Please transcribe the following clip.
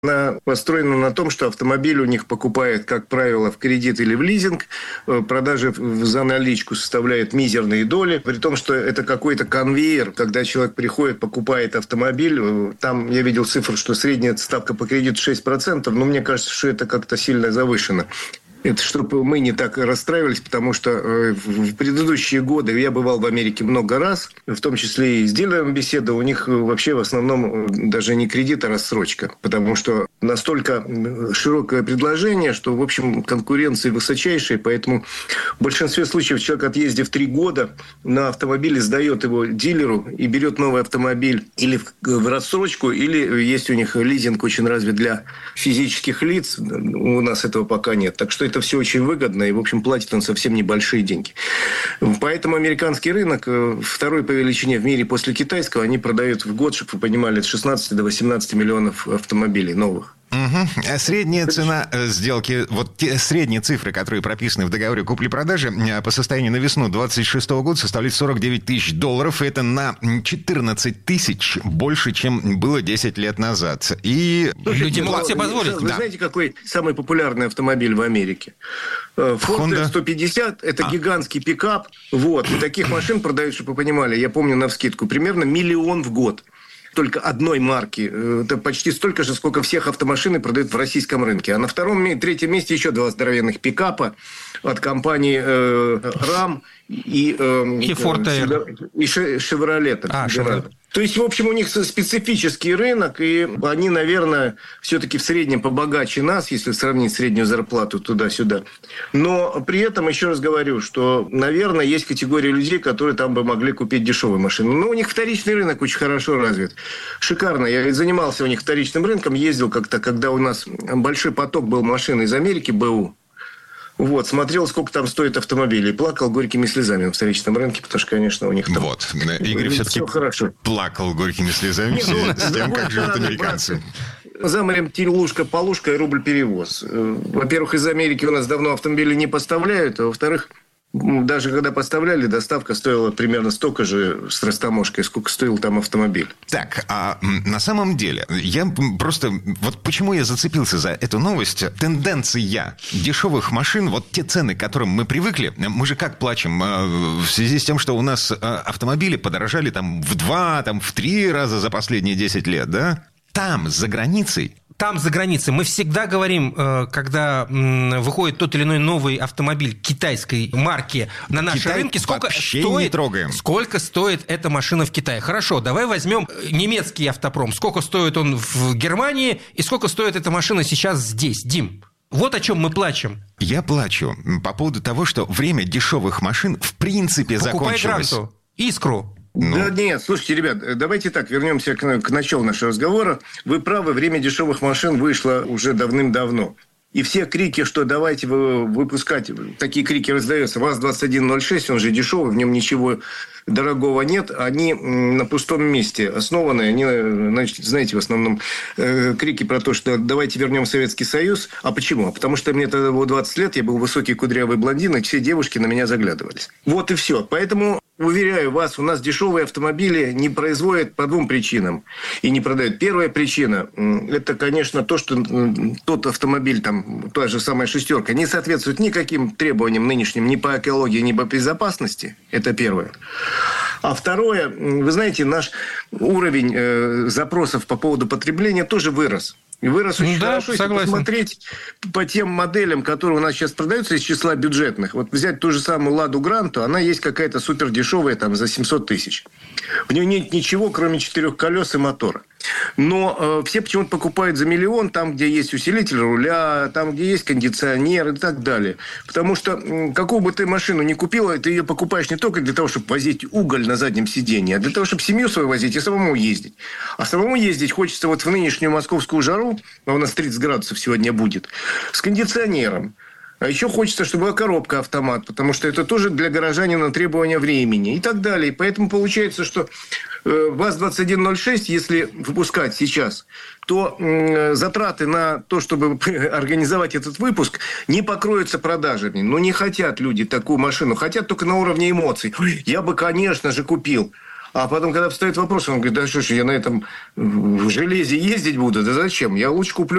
Она построена на том, что автомобиль у них покупают, как правило, в кредит или в лизинг. Продажи за наличку составляют мизерные доли. При том, что это какой-то конвейер. Когда человек приходит, покупает автомобиль, там я видел цифру, что средняя ставка по кредиту 6%. Но мне кажется, что это как-то сильно завышено. Это чтобы мы не так расстраивались, потому что в предыдущие годы я бывал в Америке много раз, в том числе и с дилером беседовал. У них вообще в основном даже не кредит, а рассрочка. Потому что настолько широкое предложение, что, в общем, конкуренция высочайшая. Поэтому в большинстве случаев человек, отъездив 3 года, на автомобиле сдает его дилеру и берет новый автомобиль или в рассрочку, или есть у них лизинг очень развит для физических лиц. У нас этого пока нет. Так что это все очень выгодно, и, в общем, платит он совсем небольшие деньги. Поэтому американский рынок, второй по величине в мире после китайского, они продают в год, чтобы вы понимали, от 16 до 18 миллионов автомобилей новых. Угу. Средняя цена сделки, вот те средние цифры, которые прописаны в договоре купли-продажи, по состоянию на весну 2026 года составляют $49 тысяч. Это на 14 тысяч больше, чем было 10 лет назад. И люди могут себе позволить. Вы знаете, какой самый популярный автомобиль в Америке? Ford F-150 – это гигантский пикап. Вот. И таких машин продают, чтобы вы понимали, я помню навскидку, примерно 1 миллион в год. Только одной марки. Это почти столько же, сколько всех автомашин продают в российском рынке. А на втором и третьем месте еще 2 здоровенных пикапа от компании RAM и Ford Air. И Chevrolet. То есть, в общем, у них специфический рынок, и они, наверное, все-таки в среднем побогаче нас, если сравнить среднюю зарплату туда-сюда. Но при этом, еще раз говорю, что, наверное, есть категория людей, которые там бы могли купить дешевую машину. Но у них вторичный рынок очень хорошо развит. Шикарно. Я ведь занимался у них вторичным рынком, ездил как-то, когда у нас большой поток был машин из Америки, БУ. Вот, смотрел, сколько там стоит автомобиль, и плакал горькими слезами на вторичном рынке, потому что, конечно, у них там... Вот, Игорь все-таки плакал горькими слезами с тем, как живут американцы. Заморем телушка, полушка и рубль перевоз. Во-первых, из Америки у нас давно автомобили не поставляют, а во-вторых, даже когда поставляли, доставка стоила примерно столько же с растаможкой, сколько стоил там автомобиль. Так, а на самом деле, я просто... Вот почему я зацепился за эту новость. Тенденция дешевых машин, вот те цены, к которым мы привыкли, мы же как плачем в связи с тем, что у нас автомобили подорожали там в 2, там в 3 раза за последние 10 лет, да? Там, за границей... Там, за границей, мы всегда говорим, когда выходит тот или иной новый автомобиль китайской марки на наши рынки, сколько стоит эта машина в Китае. Хорошо, давай возьмем немецкий автопром. Сколько стоит он в Германии и сколько стоит эта машина сейчас здесь, Дим? Вот о чем мы плачем. Я плачу по поводу того, что время дешевых машин в принципе закончилось. Покупай Гранту, Искру. Да нет, слушайте, ребят, давайте так, вернемся к началу нашего разговора. Вы правы, время дешевых машин вышло уже давным-давно. И все крики, что давайте выпускать, такие крики раздаются. ВАЗ-2106, он же дешевый, в нем ничего дорогого нет. Они на пустом месте основаны. Они, значит, знаете, в основном крики про то, что давайте вернем Советский Союз. А почему? Потому что мне тогда было 20 лет, я был высокий кудрявый блондин, и все девушки на меня заглядывались. Вот и все. Поэтому... Уверяю вас, у нас дешевые автомобили не производят по 2 причинам и не продают. Первая причина – это, конечно, то, что тот автомобиль, там, та же самая «шестерка», не соответствует никаким требованиям нынешним ни по экологии, ни по безопасности. Это первое. А второе, вы знаете, наш уровень запросов по поводу потребления тоже вырос. И вырос очень хорошо, если посмотреть по тем моделям, которые у нас сейчас продаются из числа бюджетных. Вот взять ту же самую «Ладу Гранту», она есть какая-то супер дешевая, там, за 700 тысяч. В ней нет ничего, кроме 4 колес и мотора. Но все почему-то покупают за 1 миллион там, где есть усилитель руля, там, где есть кондиционер и так далее. Потому что какую бы ты машину ни купила, ты ее покупаешь не только для того, чтобы возить уголь на заднем сиденье, а для того, чтобы семью свою возить и самому ездить. А самому ездить хочется вот в нынешнюю московскую жару, а у нас 30 градусов сегодня будет, с кондиционером. А еще хочется, чтобы была коробка автомат, потому что это тоже для горожанина требование времени и так далее. И поэтому получается, что ВАЗ-2106, если выпускать сейчас, то затраты на то, чтобы организовать этот выпуск, не покроются продажами. Но не хотят люди такую машину. Хотят только на уровне эмоций. Я бы, конечно же, купил. А потом, когда встает вопрос, он говорит, да что ж, я на этом железе ездить буду, да зачем? Я лучше куплю